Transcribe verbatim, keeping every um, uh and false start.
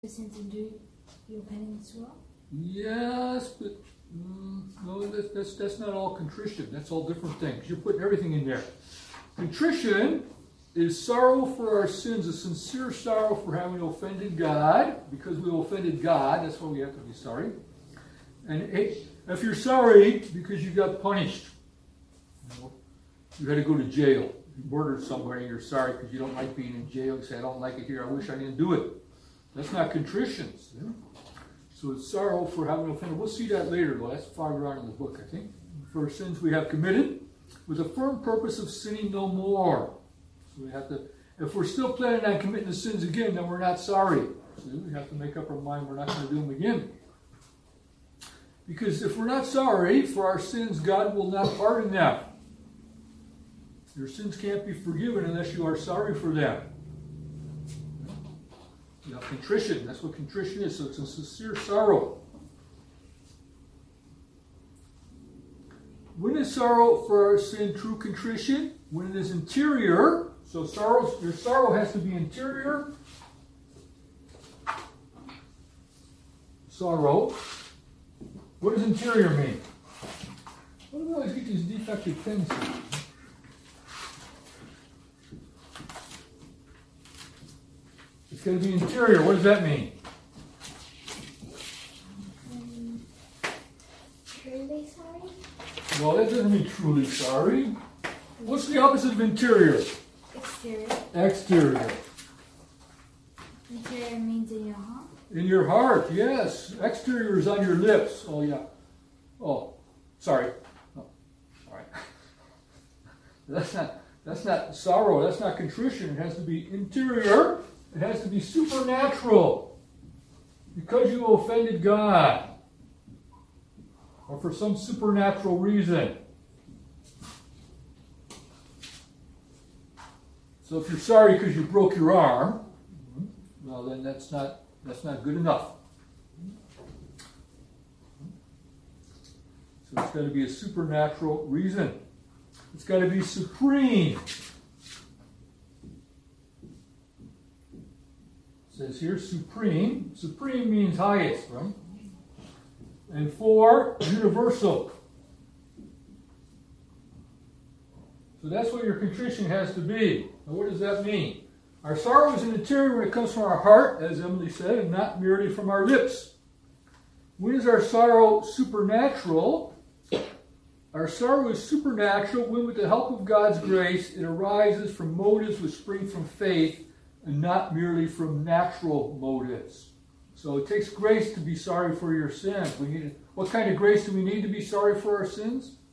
Sins and do your penance well? Yes, but mm, no, that's, that's, that's not all contrition. That's all different things. You're putting everything in there. Contrition is sorrow for our sins, a sincere sorrow for having offended God, because we offended God. That's why we have to be sorry. And if you're sorry because you got punished, you know, you had to go to jail. You murdered somebody, you're sorry because you don't like being in jail. You say, I don't like it here. I wish I didn't do it. That's not contrition. Yeah? So it's sorrow for having offended. We'll see that later, though. That's farther on in the book, I think. For sins we have committed, with a firm purpose of sinning no more. So we have to, if we're still planning on committing the sins again, then we're not sorry. So we have to make up our mind we're not going to do them again. Because if we're not sorry for our sins, God will not pardon them. Your sins can't be forgiven unless you are sorry for them. You know, contrition, that's what contrition is. So it's a sincere sorrow. When is sorrow for our sin true contrition? When it is interior. So sorrow, your sorrow has to be interior. Sorrow. What does interior mean? Why do we always get these defective pens here? It's going to be interior. What does that mean? Um, truly sorry? Well, that doesn't mean truly sorry. What's the opposite of interior? Exterior. Exterior. Interior means in your heart? In your heart, yes. Exterior is on your lips. Oh, yeah. Oh, sorry. Oh, all right. That's not, that's not sorrow. That's not contrition. It has to be interior. It has to be supernatural. Because you offended God. Or for some supernatural reason. So if you're sorry because you broke your arm, well then that's not that's not good enough. So it's got to be a supernatural reason. It's got to be supreme. It says here supreme. Supreme means highest, right? And four, universal. So that's what your contrition has to be. Now what does that mean? Our sorrow is in the interior when it comes from our heart, as Emily said, and not merely from our lips. When is our sorrow supernatural? Our sorrow is supernatural when, with the help of God's grace, it arises from motives which spring from faith and not merely from natural motives. So it takes grace to be sorry for your sins. We need, what kind of grace do we need to be sorry for our sins?